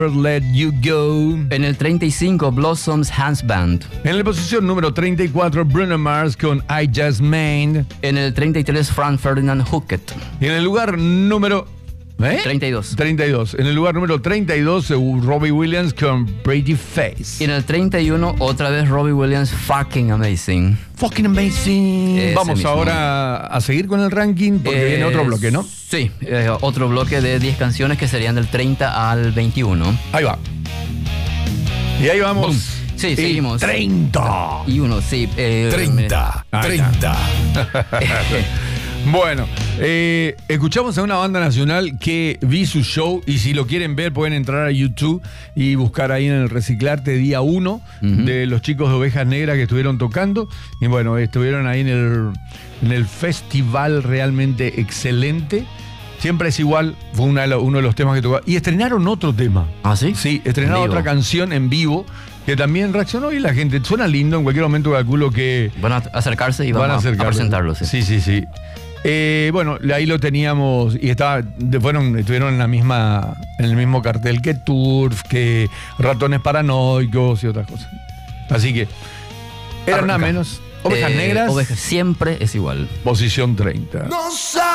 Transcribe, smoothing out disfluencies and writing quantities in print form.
Let You Go. En el 35, Blossoms Hands Band. En la posición número 34, Bruno Mars con I Just Made. En el 33, Franz Ferdinand Hucket. Y en el lugar número 32. 32. En el lugar número 32, Robbie Williams con Pretty Face. Y en el 31, otra vez Robbie Williams, Fucking Amazing. Fucking Amazing. Ese Vamos mismo. ahora a seguir con el ranking porque viene otro bloque, ¿no? Sí, otro bloque de 10 canciones que serían del 30 al 21. Ahí va. Y ahí vamos. Boom. Sí, seguimos. 30. Y uno, sí. 30. Ahí Bueno, escuchamos a una banda nacional que vi su show y si lo quieren ver pueden entrar a YouTube y buscar ahí en el Reciclarte día 1 de los chicos de Ovejas Negras que estuvieron tocando. Y bueno, estuvieron ahí en el festival realmente excelente. Siempre es igual, fue uno de los temas que tocó. Y estrenaron otro tema. ¿Ah, sí? Sí, estrenaron otra canción en vivo que también reaccionó y la gente suena lindo. En cualquier momento calculo que Van a acercarse y van a presentarlo. Sí. Sí. Bueno, ahí lo teníamos y estuvieron en el mismo cartel que Turf, que Ratones Paranoicos y otras cosas. Así que eran nada menos Ovejas Negras. Ovejas siempre es igual. Posición 30.